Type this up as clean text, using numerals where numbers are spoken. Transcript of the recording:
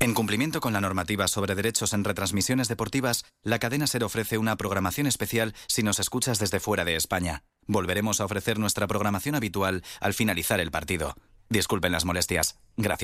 En cumplimiento con la normativa sobre derechos en retransmisiones deportivas, la cadena SER ofrece una programación especial si nos escuchas desde fuera de España. Volveremos a ofrecer nuestra programación habitual al finalizar el partido. Disculpen las molestias. Gracias.